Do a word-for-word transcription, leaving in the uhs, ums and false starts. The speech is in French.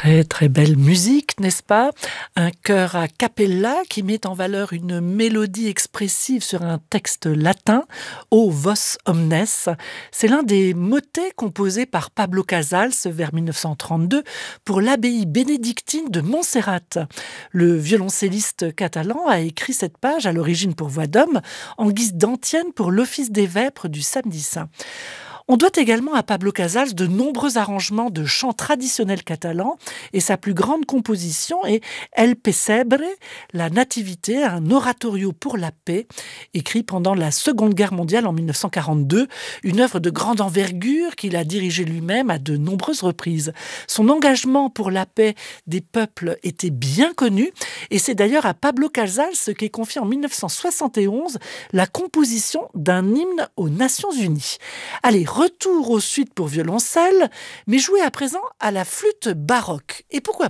Très très belle musique, n'est-ce pas? Un chœur a cappella qui met en valeur une mélodie expressive sur un texte latin, O Vos Omnes. C'est l'un des motets composés par Pablo Casals vers mille neuf cent trente-deux pour l'abbaye bénédictine de Montserrat. Le violoncelliste catalan a écrit cette page à l'origine pour voix d'homme en guise d'antienne pour l'office des vêpres du Samedi Saint. On doit également à Pablo Casals de nombreux arrangements de chants traditionnels catalans et sa plus grande composition est El Pesebre, la Nativité, un oratorio pour la paix, écrit pendant la Seconde Guerre mondiale en mille neuf cent quarante-deux, une œuvre de grande envergure qu'il a dirigée lui-même à de nombreuses reprises. Son engagement pour la paix des peuples était bien connu et c'est d'ailleurs à Pablo Casals qu'est confié en mille neuf cent soixante et onze la composition d'un hymne aux Nations Unies. Allez, retour aux suites pour violoncelle, mais joué à présent à la flûte baroque. Et pourquoi pas ?